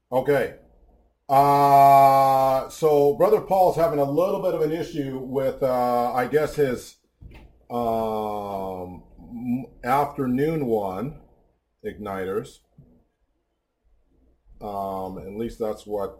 Okay. So Brother Paul's having a little bit of an issue with, I guess, his afternoon one, Igniters. At least that's what,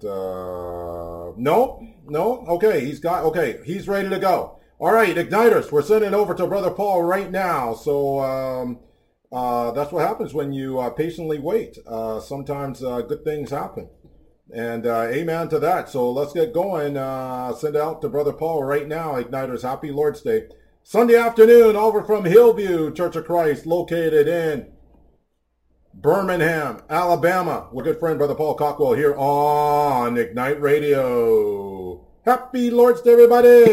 no. Okay, he's ready to go. All right, Igniters, we're sending it over to Brother Paul right now. So, that's what happens when you patiently wait. Sometimes good things happen. And amen to that. So let's get going. Send out to Brother Paul right now. Igniters, happy Lord's Day. Sunday afternoon over from Hillview Church of Christ, located in Birmingham, Alabama. With good friend Brother Paul Cockwell here on Ignite Radio. Happy Lord's Day, everybody.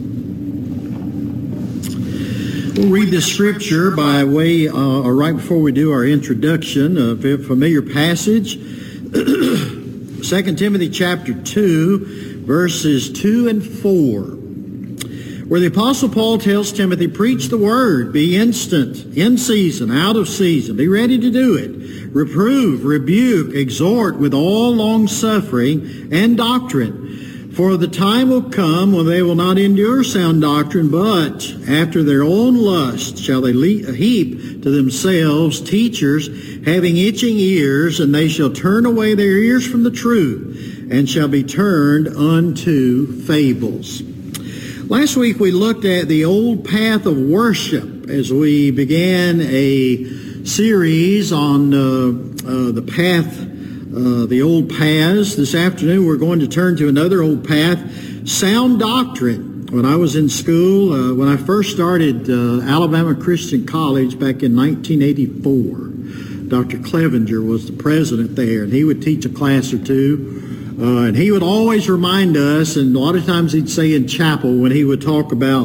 We'll read the scripture by way, or right before we do our introduction, of a familiar passage. 2 Timothy chapter 2, verses 2 and 4, where the Apostle Paul tells Timothy, preach the word, be instant, in season, out of season, be ready to do it, reprove, rebuke, exhort with all long-suffering and doctrine. For the time will come when they will not endure sound doctrine, but after their own lust shall they heap to themselves teachers having itching ears, and they shall turn away their ears from the truth, and shall be turned unto fables. Last week we looked at the old path of worship as we began a series on the path, the old paths. This afternoon we're going to turn to another old path, sound doctrine. When I was in school, when I first started Alabama Christian College back in 1984, Dr. Clevenger was the president there, and he would teach a class or two. And he would always remind us, and a lot of times he'd say in chapel when he would talk about,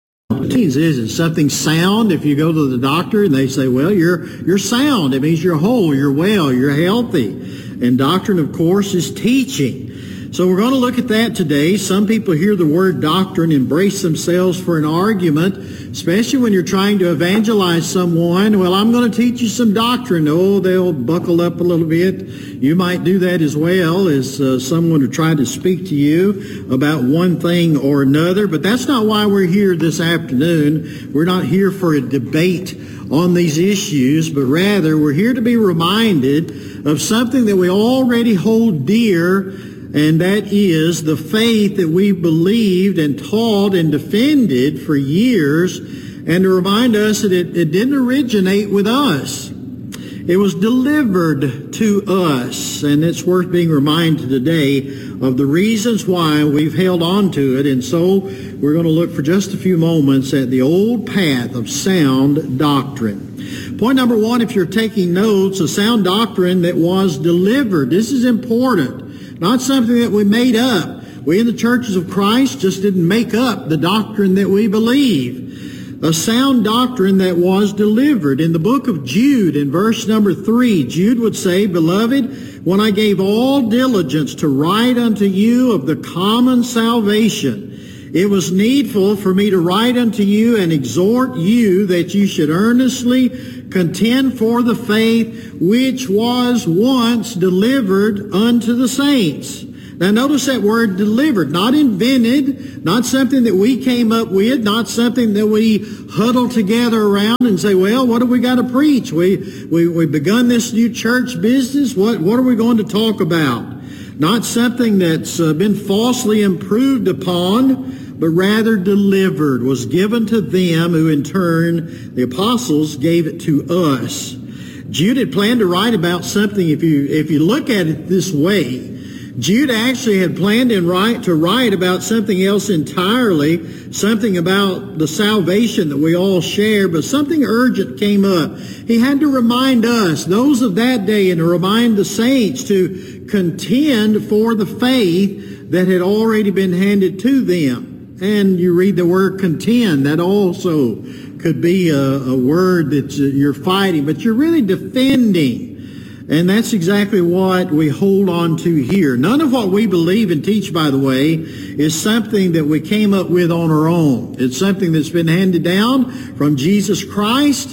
is something sound? If you go to the doctor and they say, well, you're sound, it means you're whole, you're well, you're healthy. And doctrine, of course, is teaching. So we're going to look at that today. Some people hear the word doctrine and brace themselves for an argument, especially when you're trying to evangelize someone. Well, I'm going to teach you some doctrine. Oh, they'll buckle up a little bit. You might do that as well as someone who tried to speak to you about one thing or another. But that's not why we're here this afternoon. We're not here for a debate on these issues, but rather we're here to be reminded of something that we already hold dear, and that is the faith that we believed and taught and defended for years, and to remind us that it didn't originate with us. It was delivered to us, and it's worth being reminded today of the reasons why we've held on to it. And so we're going to look for just a few moments at the old path of sound doctrine. Point number one, if you're taking notes, a sound doctrine that was delivered. This is important. Not something that we made up. We in the churches of Christ just didn't make up the doctrine that we believe. A sound doctrine that was delivered. In the book of Jude, in verse number 3, Jude would say, Beloved, when I gave all diligence to write unto you of the common salvation, it was needful for me to write unto you and exhort you that you should earnestly contend for the faith which was once delivered unto the saints. Now notice that word delivered, not invented, not something that we came up with, not something that we huddle together around and say, well, what have we got to preach? We've begun this new church business. What are we going to talk about? Not something that's been falsely improved upon, but rather delivered, was given to them who in turn, the apostles, gave it to us. Jude had planned to write about something, if you look at it this way, Jude actually had planned to write about something else entirely, something about the salvation that we all share, but something urgent came up. He had to remind us, those of that day, and to remind the saints to contend for the faith that had already been handed to them. And you read the word contend, that also could be a word that you're fighting, but you're really defending. And that's exactly what we hold on to here. None of what we believe and teach, by the way, is something that we came up with on our own. It's something that's been handed down from Jesus Christ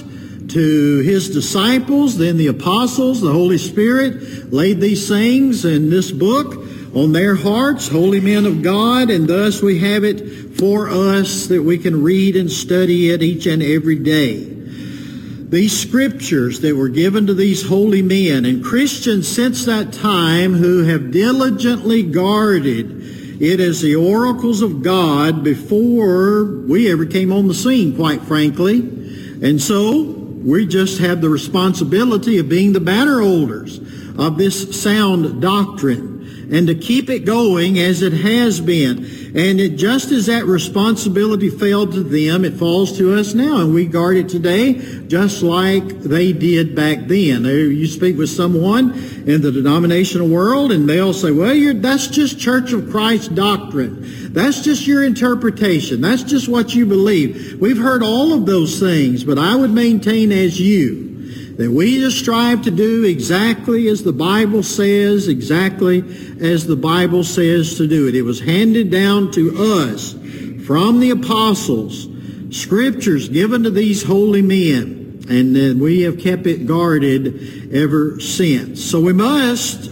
to his disciples, then the apostles, the Holy Spirit laid these things in this book on their hearts, holy men of God, and thus we have it for us that we can read and study it each and every day. These scriptures that were given to these holy men and Christians since that time who have diligently guarded it as the oracles of God before we ever came on the scene, quite frankly. And so we just have the responsibility of being the banner holders of this sound doctrine and to keep it going as it has been. And just as that responsibility fell to them, it falls to us now, and we guard it today just like they did back then. You speak with someone in the denominational world, and they'll say, well, that's just Church of Christ doctrine. That's just your interpretation. That's just what you believe. We've heard all of those things, but I would maintain as you that we just strive to do exactly as the Bible says, exactly as the Bible says to do it. It was handed down to us from the apostles, scriptures given to these holy men, and then we have kept it guarded ever since. So we must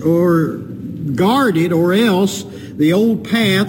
guard it, or else the old path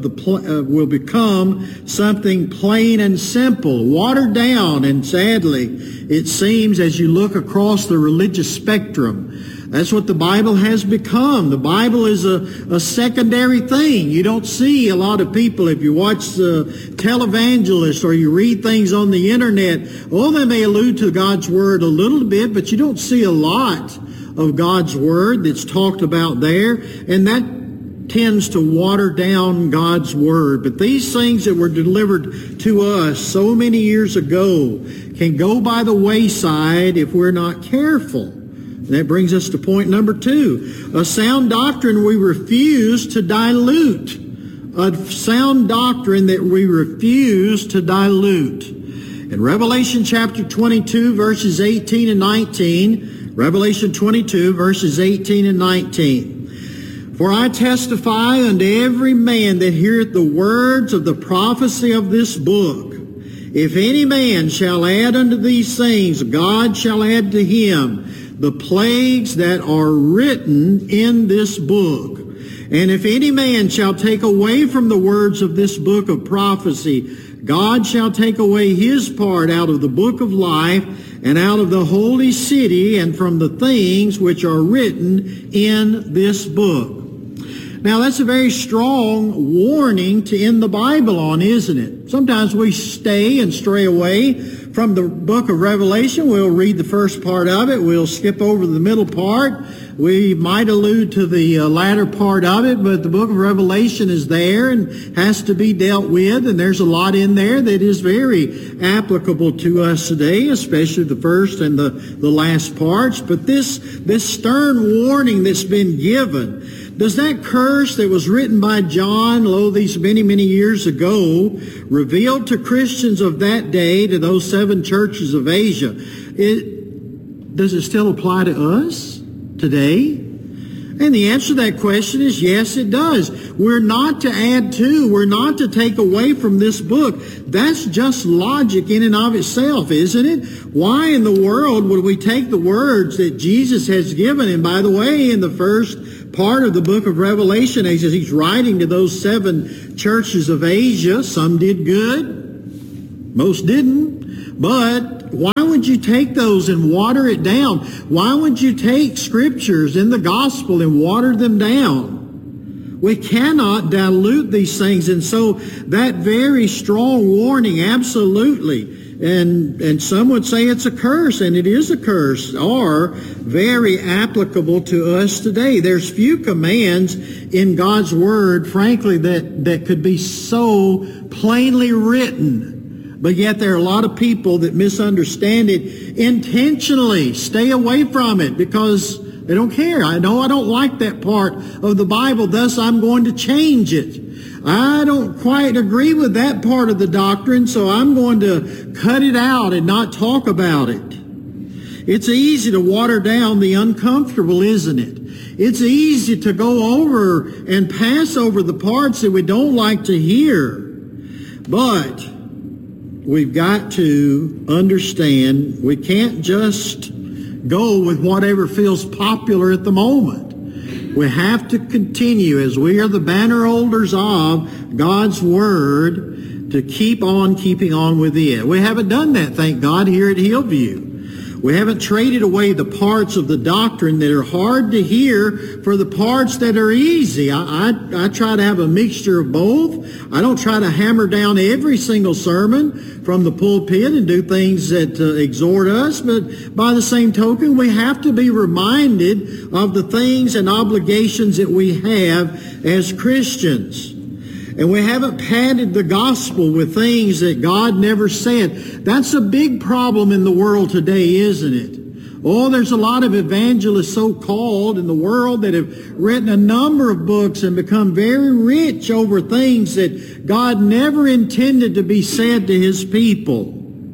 will become something plain and simple, watered down, and sadly, it seems as you look across the religious spectrum, that's what the Bible has become. The Bible is a secondary thing. You don't see a lot of people, if you watch the televangelists or you read things on the internet, they may allude to God's Word a little bit, but you don't see a lot of God's Word that's talked about there, and that tends to water down God's Word. But these things that were delivered to us so many years ago can go by the wayside if we're not careful. And that brings us to point number 2. A sound doctrine we refuse to dilute. A sound doctrine that we refuse to dilute. In Revelation chapter 22, verses 18 and 19, Revelation 22, verses 18 and 19. For I testify unto every man that heareth the words of the prophecy of this book. If any man shall add unto these things, God shall add to him the plagues that are written in this book. And if any man shall take away from the words of this book of prophecy, God shall take away his part out of the book of life and out of the holy city and from the things which are written in this book. Now, that's a very strong warning to end the Bible on, isn't it? Sometimes we stay and stray away from the book of Revelation. We'll read the first part of it. We'll skip over the middle part. We might allude to the latter part of it, but the book of Revelation is there and has to be dealt with, and there's a lot in there that is very applicable to us today, especially the first and the last parts. But this stern warning that's been given, does that curse that was written by John, these many, many years ago, revealed to Christians of that day, to those 7 churches of Asia, does it still apply to us today? And the answer to that question is yes, it does. We're not to add to, we're not to take away from this book. That's just logic in and of itself, isn't it? Why in the world would we take the words that Jesus has given? And by the way, in the first part of the book of Revelation, as he's writing to those 7 churches of Asia, some did good, most didn't, but why would you take those and water it down? Why would you take scriptures in the gospel and water them down? We cannot dilute these things, and so that very strong warning, absolutely, and some would say it's a curse, and it is a curse, are very applicable to us today. There's few commands in God's Word, frankly, that could be so plainly written, but yet there are a lot of people that misunderstand it intentionally, stay away from it because they don't care. I know I don't like that part of the Bible, thus I'm going to change it. I don't quite agree with that part of the doctrine, so I'm going to cut it out and not talk about it. It's easy to water down the uncomfortable, isn't it? It's easy to go over and pass over the parts that we don't like to hear. But we've got to understand we can't just go with whatever feels popular at the moment. We have to continue, as we are the banner holders of God's Word, to keep on keeping on with it. We haven't done that, thank God, here at Hillview. We haven't traded away the parts of the doctrine that are hard to hear for the parts that are easy. I try to have a mixture of both. I don't try to hammer down every single sermon from the pulpit and do things that exhort us, but by the same token, we have to be reminded of the things and obligations that we have as Christians. And we haven't padded the gospel with things that God never said. That's a big problem in the world today, isn't it? Oh, there's a lot of evangelists, so-called, in the world that have written a number of books and become very rich over things that God never intended to be said to His people.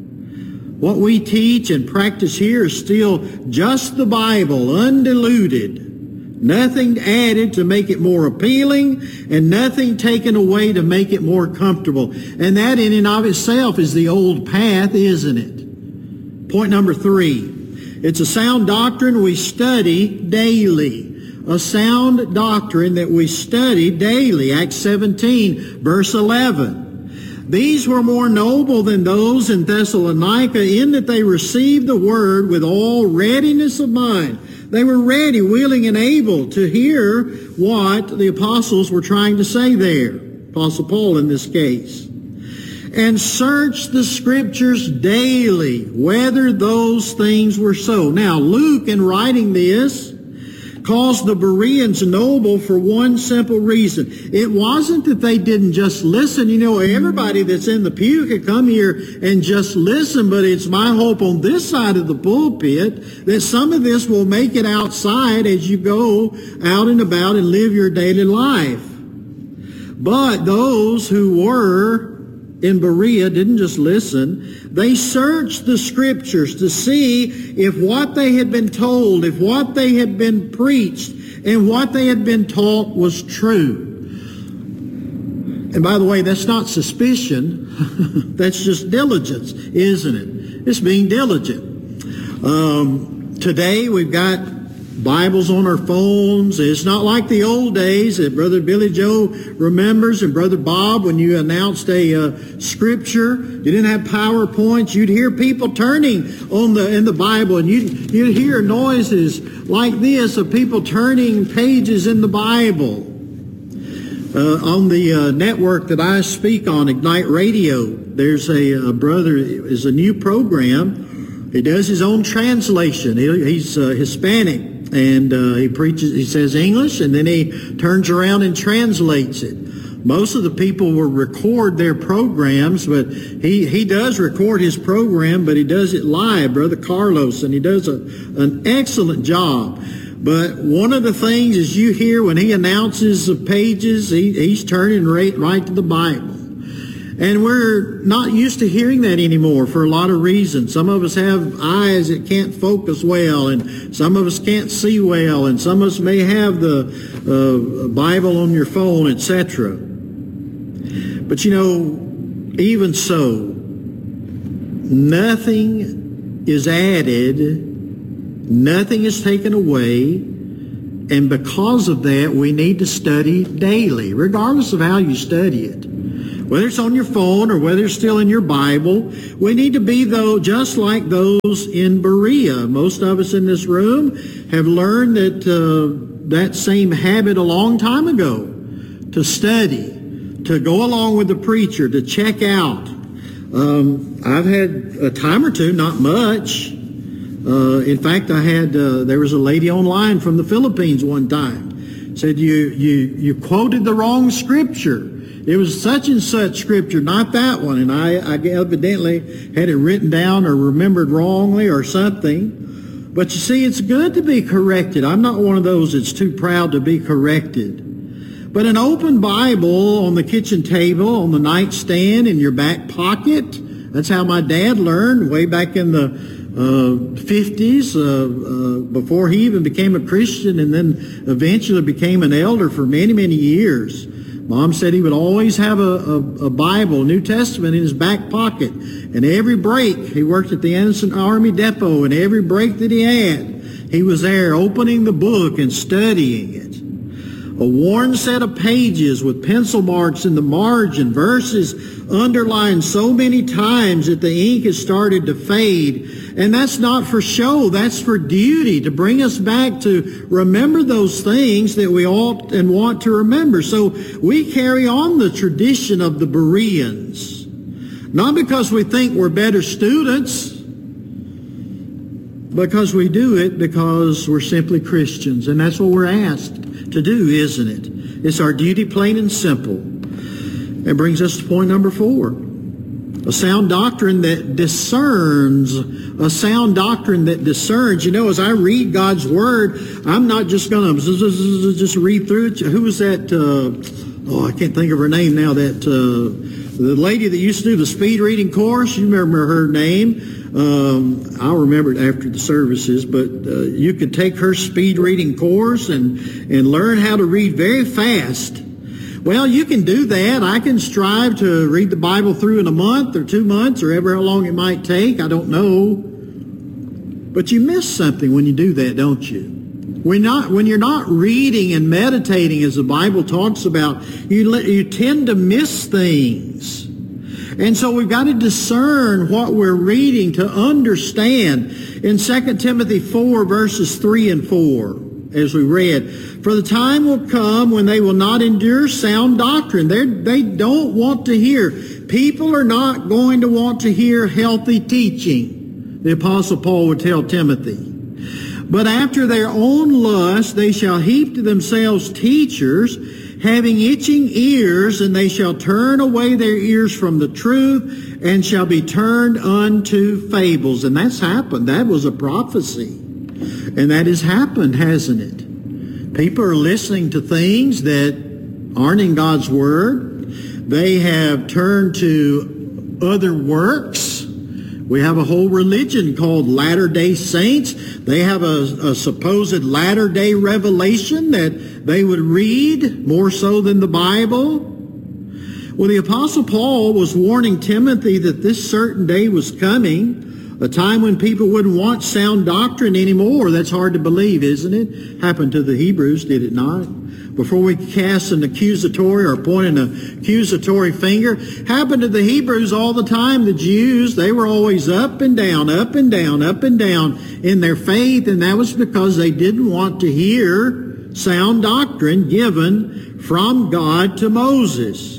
What we teach and practice here is still just the Bible, undiluted. Nothing added to make it more appealing, and nothing taken away to make it more comfortable. And that in and of itself is the old path, isn't it? Point number 3. It's a sound doctrine we study daily. A sound doctrine that we study daily. Acts 17, verse 11. These were more noble than those in Thessalonica in that they received the word with all readiness of mind. They were ready, willing, and able to hear what the apostles were trying to say there. Apostle Paul in this case. And search the Scriptures daily, whether those things were so. Now, Luke, in writing this, calls the Bereans noble for one simple reason. It wasn't that they didn't just listen. You know, everybody that's in the pew could come here and just listen, but it's my hope on this side of the pulpit that some of this will make it outside as you go out and about and live your daily life. But those who were in Berea didn't just listen. They searched the Scriptures to see if what they had been told, if what they had been preached, and what they had been taught was true. And by the way, that's not suspicion. That's just diligence, isn't it? It's being diligent. Today we've got Bibles on our phones. It's not like the old days that Brother Billy Joe remembers, and Brother Bob, when you announced a scripture, you didn't have PowerPoints. You'd hear people turning in the Bible, and you'd hear noises like this of people turning pages in the Bible. On the network that I speak on, Ignite Radio, there's a brother, is a new program. He does his own translation. He's Hispanic. And he preaches, he says English, and then he turns around and translates it. Most of the people will record their programs, but he does record his program, but he does it live, Brother Carlos, and he does an excellent job. But one of the things is you hear when he announces the pages, he's turning right to the Bible. And we're not used to hearing that anymore for a lot of reasons. Some of us have eyes that can't focus well, and some of us can't see well, and some of us may have the Bible on your phone, etc. But you know, even so, nothing is added, nothing is taken away, and because of that, we need to study daily, regardless of how you study it. Whether it's on your phone or whether it's still in your Bible, we need to be, though, just like those in Berea. Most of us in this room have learned that same habit a long time ago, to study, to go along with the preacher, to check out. I've had a time or two, not much. In fact, there was a lady online from the Philippines one time. Said, you quoted the wrong scripture. It was such and such scripture, not that one. And I evidently had it written down or remembered wrongly or something. But you see, it's good to be corrected. I'm not one of those that's too proud to be corrected. But an open Bible on the kitchen table, on the nightstand, in your back pocket, that's how my dad learned way back in the 50s, before he even became a Christian and then eventually became an elder for many, many years. Mom said he would always have a Bible, New Testament, in his back pocket. And every break, he worked at the Anderson Army Depot, and every break that he had, he was there opening the book and studying it. A worn set of pages with pencil marks in the margin, verses underlined so many times that the ink has started to fade. And that's not for show, that's for duty, to bring us back to remember those things that we ought and want to remember. So we carry on the tradition of the Bereans, not because we think we're better students, because we do it because we're simply Christians. And that's what we're asked to do, isn't it? It's our duty, plain and simple. That brings us to point number 4. A sound doctrine that discerns. A sound doctrine that discerns. You know, as I read God's Word, I'm not just going to just read through it. Who was that? I can't think of her name now. That the lady that used to do the speed reading course. You remember her name? I'll remember it after the services. But you could take her speed reading course and learn how to read very fast. Well, you can do that. I can strive to read the Bible through in a month or 2 months or ever how long it might take. I don't know. But you miss something when you do that, don't you? When you're not reading and meditating as the Bible talks about, you tend to miss things. And so we've got to discern what we're reading to understand. In 2 Timothy 4, verses 3 and 4, as we read, for the time will come when they will not endure sound doctrine. They don't want to hear. People are not going to want to hear healthy teaching, the Apostle Paul would tell Timothy. But after their own lust they shall heap to themselves teachers, having itching ears, and they shall turn away their ears from the truth, and shall be turned unto fables. And that's happened. That was a prophecy. And that has happened, hasn't it? People are listening to things that aren't in God's Word. They have turned to other works. We have a whole religion called Latter-day Saints. They have a supposed latter-day revelation that they would read more so than the Bible. Well, the Apostle Paul was warning Timothy that this certain day was coming, a time when people wouldn't want sound doctrine anymore. That's hard to believe, isn't it? Happened to the Hebrews, did it not? Before we cast an accusatory or point an accusatory finger, happened to the Hebrews all the time. The Jews, they were always up and down, up and down, up and down in their faith, and that was because they didn't want to hear sound doctrine given from God to Moses.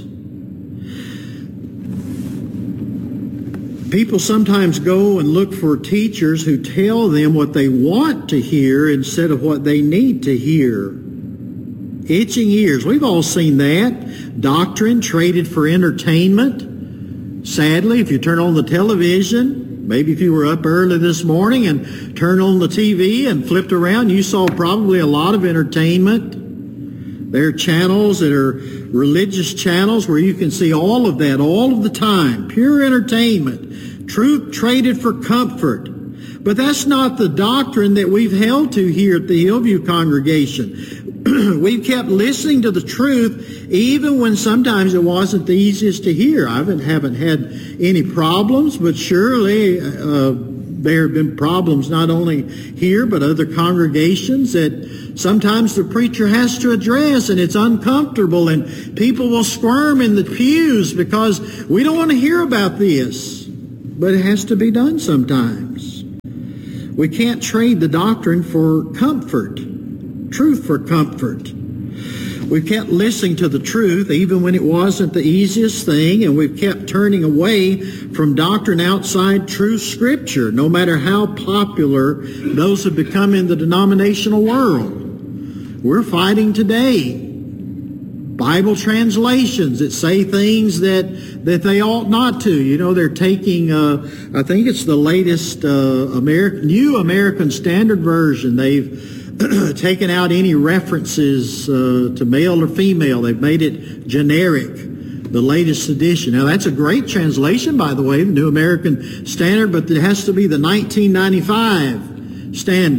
People sometimes go and look for teachers who tell them what they want to hear instead of what they need to hear. Itching ears. We've all seen that. Doctrine traded for entertainment. Sadly, if you turn on the television, maybe if you were up early this morning and turned on the TV and flipped around, you saw probably a lot of entertainment. There are channels that are religious channels where you can see all of that all of the time. Pure entertainment. Truth traded for comfort. But that's not the doctrine that we've held to here at the Hillview congregation. We've kept listening to the truth even when sometimes it wasn't the easiest to hear. I haven't had any problems, but surely there have been problems not only here but other congregations that sometimes the preacher has to address, and it's uncomfortable, and people will squirm in the pews because we don't want to hear about this. But it has to be done sometimes. We can't trade the doctrine for comfort, truth for comfort. We kept listening to the truth even when it wasn't the easiest thing, and we've kept turning away from doctrine outside true Scripture, no matter how popular those have become in the denominational world. We're fighting today Bible translations that say things that they ought not to. You know, they're taking, I think it's the latest New American Standard Version. They've taken out any references to male or female. They've made it generic, the latest edition. Now, that's a great translation, by the way, the New American Standard, but it has to be the 1995 Standard.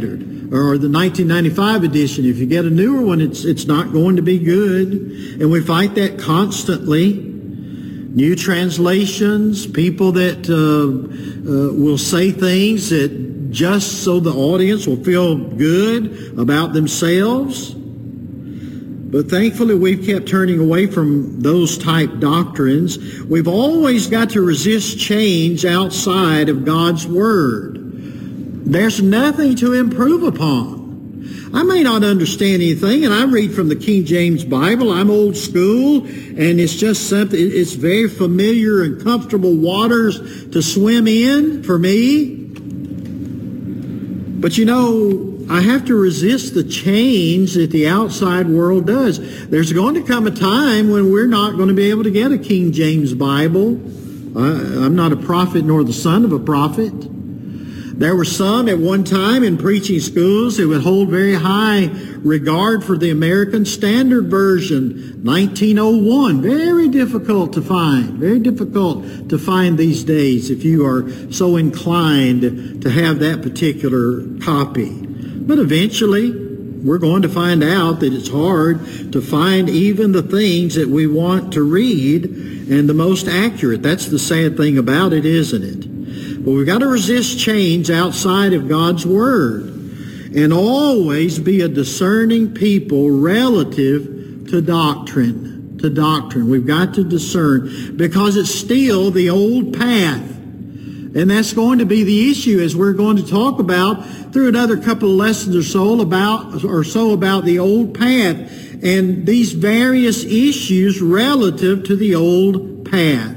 or the 1995 edition. If you get a newer one, it's not going to be good. And we fight that constantly. New translations, people that will say things that just so the audience will feel good about themselves. But thankfully, we've kept turning away from those type doctrines. We've always got to resist change outside of God's Word. There's nothing to improve upon. I may not understand anything, and I read from the King James Bible. I'm old school, and it's just something, it's very familiar and comfortable waters to swim in for me. But you know, I have to resist the change that the outside world does. There's going to come a time when we're not going to be able to get a King James Bible. I'm not a prophet nor the son of a prophet. There were some at one time in preaching schools who would hold very high regard for the American Standard Version, 1901. Very difficult to find. Very difficult to find these days if you are so inclined to have that particular copy. But eventually, we're going to find out that it's hard to find even the things that we want to read and the most accurate. That's the sad thing about it, isn't it? But we've got to resist change outside of God's Word and always be a discerning people relative to doctrine. To doctrine. We've got to discern because it's still the old path. And that's going to be the issue as we're going to talk about through another couple of lessons or so about the old path and these various issues relative to the old path.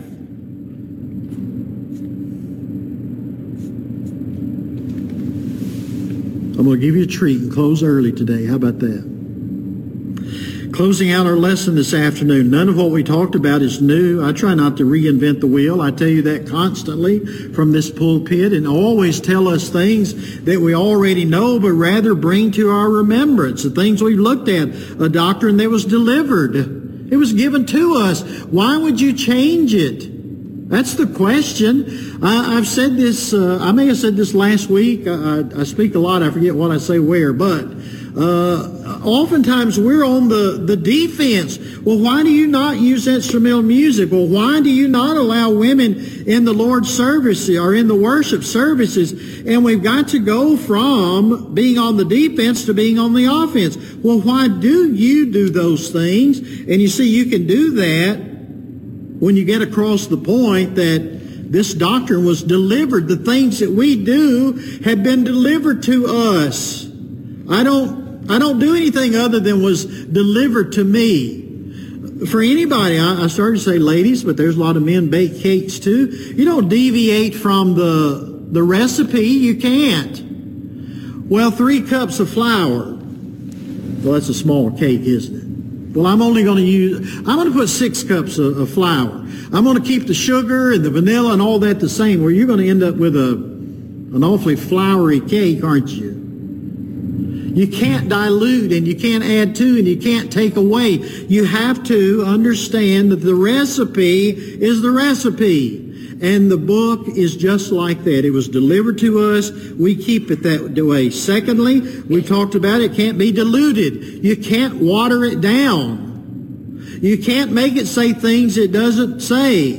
I'm going to give you a treat and close early today. How about that? Closing out our lesson this afternoon, none of what we talked about is new. I try not to reinvent the wheel. I tell you that constantly from this pulpit and always tell us things that we already know, but rather bring to our remembrance the things we've looked at, a doctrine that was delivered. It was given to us. Why would you change it? That's the question. I've said this, I may have said this last week. I speak a lot. I forget what I say where, but oftentimes we're on the defense. Well, why do you not use instrumental music? Well, why do you not allow women in the Lord's service or in the worship services? And we've got to go from being on the defense to being on the offense. Well, why do you do those things? And you see, you can do that when you get across the point that this doctrine was delivered. The things that we do have been delivered to us. I don't do anything other than was delivered to me. For anybody, I started to say ladies, but there's a lot of men bake cakes too. You don't deviate from the recipe. You can't. Well, 3 cups of flour. Well, that's a small cake, isn't it? Well, I'm going to put 6 cups of flour. I'm going to keep the sugar and the vanilla and all that the same. Well, you're going to end up with an awfully floury cake, aren't you? You can't dilute and you can't add to and you can't take away. You have to understand that the recipe is the recipe. And the book is just like that. It was delivered to us. We keep it that way. Secondly, we talked about it can't be diluted. You can't water it down. You can't make it say things it doesn't say.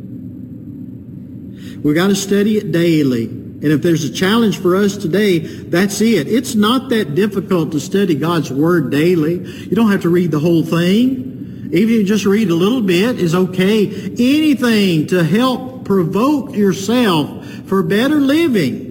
We've got to study it daily. And if there's a challenge for us today, that's it. It's not that difficult to study God's Word daily. You don't have to read the whole thing. Even if you just read a little bit is okay. Anything to help provoke yourself for better living.